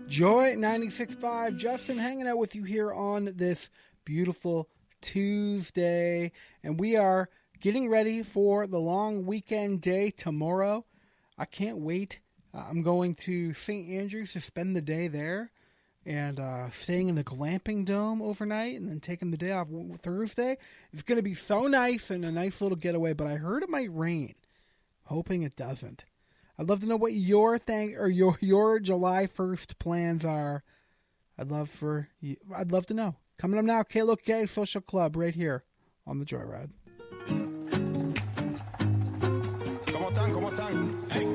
Joy 96.5, Justin hanging out with you here on this beautiful Tuesday. And we are getting ready for the long weekend day tomorrow. I can't wait. I'm going to St. Andrews to spend the day there and staying in the glamping dome overnight and then taking the day off Thursday. It's going to be so nice and a nice little getaway, but I heard it might rain. Hoping it doesn't. I'd love to know what your July 1st plans are. I'd love to know. Coming up now, KLOK Social Club right here on the Joyride.